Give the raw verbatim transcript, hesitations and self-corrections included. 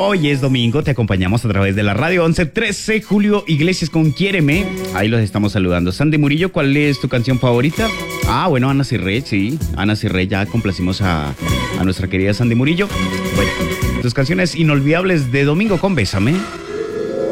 Hoy es domingo, te acompañamos a través de la radio once trece. Julio Iglesias con Quiéreme. Ahí los estamos saludando. Sandy Murillo, ¿cuál es tu canción favorita? Ah, bueno, Ana Cirré, sí. Ana Cirré, ya complacimos a, a nuestra querida Sandy Murillo. Bueno, tus canciones inolvidables de domingo con Bésame.